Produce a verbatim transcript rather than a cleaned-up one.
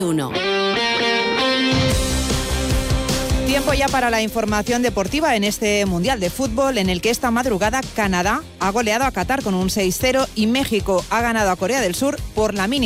uno. Tiempo ya para la información deportiva en este Mundial de Fútbol, en el que esta madrugada Canadá ha goleado a Qatar con un seis cero y México ha ganado a Corea del Sur por la mínima.